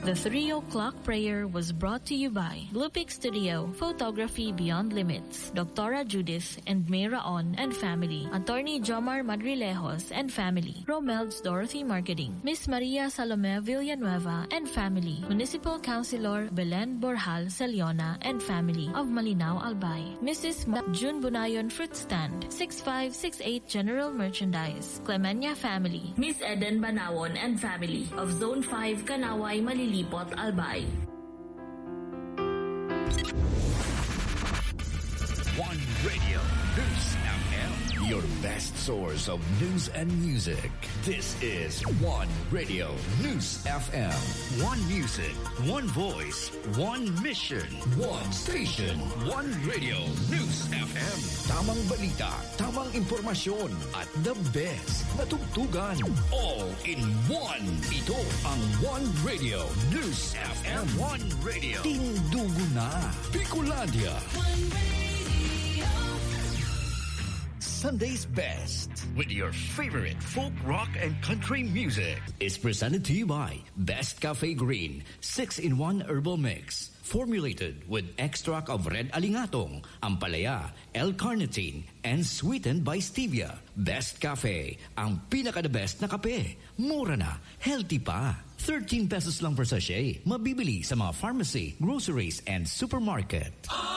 The 3 o'clock prayer was brought to you by Blupik Studio, Photography Beyond Limits, Dr. Judith and Mayra On and family, Attorney Jomar Madrilejos and family, Romel's Dorothy Marketing, Miss Maria Salome Villanueva and family, Municipal Councilor Belen Borjal Celiona and family of Malinaw, Albay, Mrs. June Bunayon Fruit Stand, 6568 General Merchandise, Clemenya family, Miss Eden Banawon and family of Zone 5 Kanaway, Malilipot, Albay. One Radio News FM, your best source of news and music. This is One Radio News FM. One music, one voice, one mission, one station, One Radio News FM. Tamang balita, tamang impormasyon, at the best na tugtugan. All in one. Ito ang One Radio News FM. One Radio. Tindugo na. Bicolandia. One Radio. Sunday's Best with your favorite folk, rock, and country music is presented to you by Best Cafe Green 6-in-1 Herbal Mix. Formulated with extract of red alingatong, ampalaya, L-carnitine, and sweetened by stevia. Best Cafe, ang pinaka-the best na kape. Mura na, healthy pa. 13 pesos lang per sachet. Mabibili sa mga pharmacy, groceries, and supermarket.